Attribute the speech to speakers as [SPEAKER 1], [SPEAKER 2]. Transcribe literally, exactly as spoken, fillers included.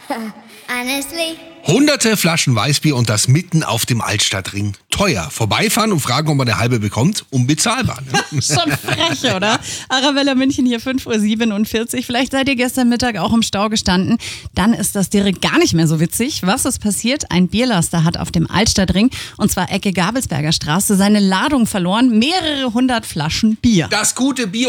[SPEAKER 1] Honestly?
[SPEAKER 2] Hunderte Flaschen Weißbier und das mitten auf dem Altstadtring. Teuer. Vorbeifahren und fragen, ob man eine halbe bekommt. Unbezahlbar. Ne?
[SPEAKER 3] Schon frech, oder? Arabella München hier, fünf Uhr siebenundvierzig. Vielleicht seid ihr gestern Mittag auch im Stau gestanden. Dann ist das direkt gar nicht mehr so witzig. Was ist passiert? Ein Bierlaster hat auf dem Altstadtring, und zwar Ecke Gabelsberger Straße, seine Ladung verloren. Mehrere hundert Flaschen Bier.
[SPEAKER 2] Das gute Bier